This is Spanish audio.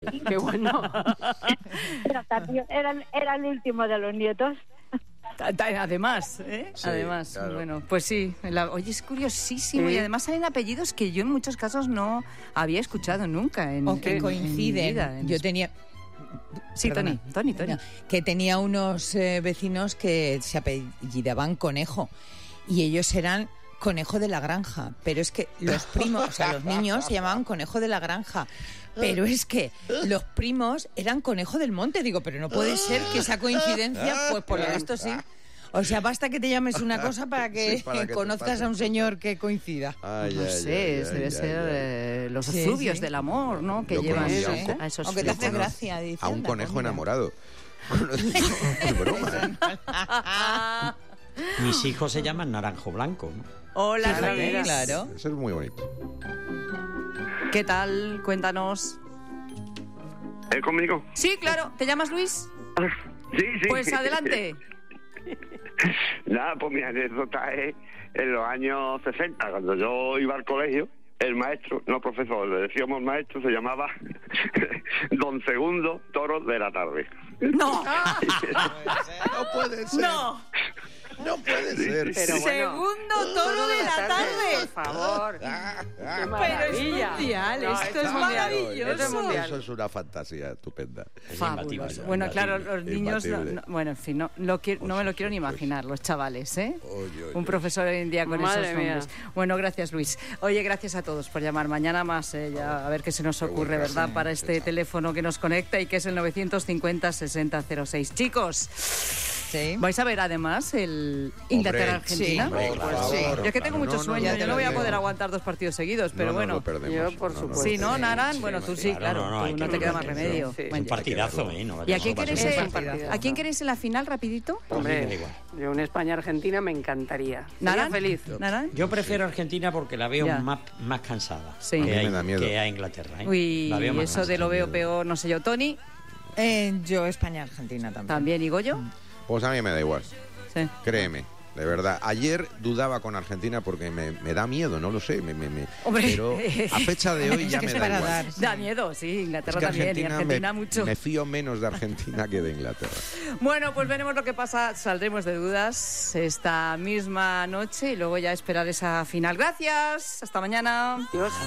Qué bueno. Era el último de los nietos. Además, Sí, además, claro. bueno, pues sí. Oye, es curiosísimo. Sí. Y además hay apellidos que yo en muchos casos no había escuchado nunca. O que en coinciden. mi vida, Yo tenía... Sí, Perdona. Tony. No, que tenía unos vecinos que se apellidaban Conejo y ellos eran Conejo de la Granja, pero es que los primos, o sea, los niños se llamaban Conejo de la Granja, pero es que los primos eran Conejo del Monte. Digo, pero no puede ser que esa coincidencia, pues por lo visto sí. O sea, basta que te llames una cosa para que, Sí, para que te conozcas pase. a un señor que coincida. Ay, No ay, sé, ay, debe ay, ser ay. los Sí, efluvios sí. del amor, ¿no? Que Yo llevan conocí a a esos Aunque te Yo hace fluidos. gracia, dice. A un anda, conejo pues mira. enamorado. Es broma, ¿eh? Mis hijos se llaman Naranjo Blanco, ¿no? Hola, Claro, Luis. Claro. Eso es muy bonito. ¿Qué tal? Cuéntanos. ¿Es conmigo? Sí, claro. ¿Te llamas Luis? Sí. Pues adelante. Nada, pues mi anécdota es en los años 60, cuando yo iba al colegio, el maestro, no profesor, le decíamos maestro, se llamaba Don Segundo Toro de la Tarde. No, No puede ser. no. No puede ser. Pero bueno. Segundo toro de la tarde. Por favor. Ah, Qué ah. Pero es maravilla. mundial, No, esto es mundial. maravilloso. Esto es mundial. Eso es una fantasía estupenda. Es Fabuloso. imbatible. Bueno, imbatible. claro, los niños, Imbatible. bueno, en fin, no me lo quiero ni imaginar, los chavales, ¿eh? Oye, oye. Un profesor hoy en día con Madre esos mía. nombres. Bueno, gracias, Luis. Oye, gracias a todos por llamar. Mañana más, ya a ver qué se nos ocurre, buen ¿verdad? caso. Para este teléfono que nos conecta y que es el 950-6006. Chicos, Sí. vais a ver además el Inglaterra-Argentina. sí, Hombre, pues claro, sí. Yo es que tengo mucho sueño, ya yo te no lo voy a digo. poder aguantar 2 partidos seguidos, pero No, bueno. no perdemos. Yo, por supuesto. Sí, ¿no, Naran? Sí, Bueno, tú sí, claro. no, hay Tú que no te queda más verlo. remedio. Sí. Es Bueno. un partidazo, ¿eh? No ¿Y a quién vayamos queréis pasar. Es un partidazo. ¿A quién queréis en la final, rapidito? A mí me da Hombre, igual. yo una España-Argentina me encantaría. Sería ¿Naran? feliz. ¿Naran? Yo prefiero Argentina porque la veo Ya. más cansada Sí. A mí que, me da miedo. que a Inglaterra. ¿eh? Uy, La veo más eso de lo cansada. veo peor, no sé yo. Tony, Yo España-Argentina también. también. ¿Y Goyo? Pues a mí me da igual. Sí. Créeme, de verdad. Ayer dudaba con Argentina porque me da miedo, no lo sé. Hombre. Pero a fecha de hoy Es ya que me se da van a igual. dar. Da miedo, sí, Es Inglaterra que también, y Argentina mucho. me fío menos de Argentina que de Inglaterra. Bueno, pues veremos lo que pasa, saldremos de dudas esta misma noche y luego ya esperar esa final. Gracias, hasta mañana. Dios.